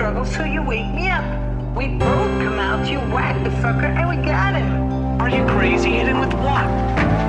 struggle, so you wake me up. We both come out, you whack the fucker, and we got him. Are you crazy? Hit him with what?